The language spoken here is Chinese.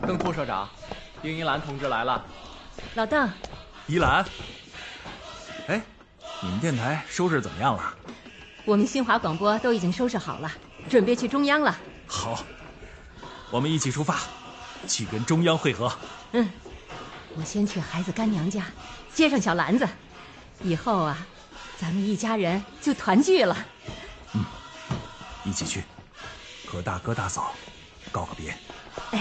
邓副社长，丁一兰同志来了。 老邓， 宜兰，哎，你们电台收拾怎么样了？ 我们新华广播都已经收拾好了，准备去中央了。 好，我们一起出发，去跟中央会合。 我先去孩子干娘家接上小兰子，以后啊，咱们一家人就团聚了。 一起去，和大哥大嫂告个别。